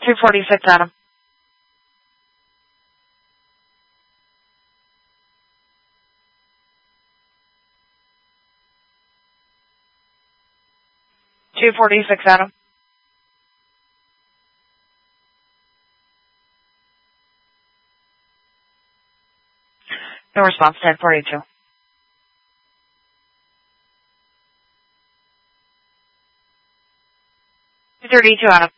246 Adam. Adam. No response, 1042. 32 Adam.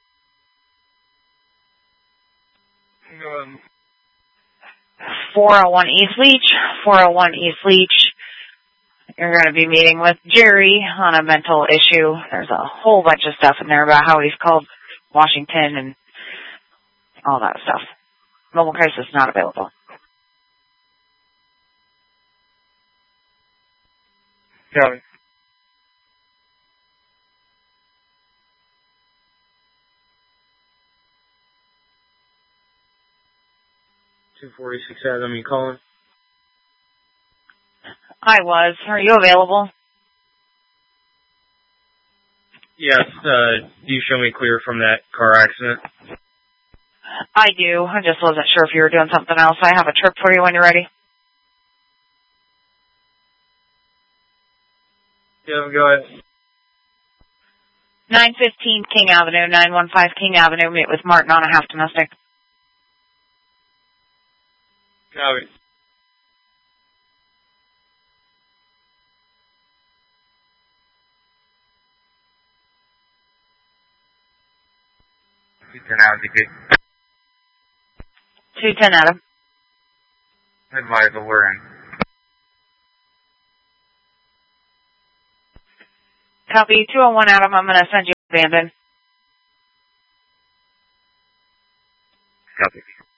401 East Leach. 401 East Leach. You're going to be meeting with Jerry on a mental issue. There's a whole bunch of stuff in there about how he's called Washington and all that stuff. Mobile crisis not available. Copy. $246 Adam, you calling? I was. Are you available? Yes, do you show me clear from that car accident? I do. I just wasn't sure if you were doing something else. I have a trip for you when you're ready. Yeah, go ahead. 915 King Avenue, 915 King Avenue. Meet with Martin on a half domestic. Copy. Adam. 210 Adam. Advise the we're in. Copy. 201 Adam. I'm going to send you abandoned. Copy.